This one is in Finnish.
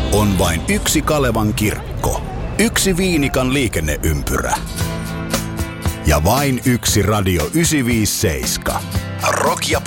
On vain yksi Kalevan kirkko, yksi Viinikan liikenneympyrä ja vain yksi Radio 957. Rock ja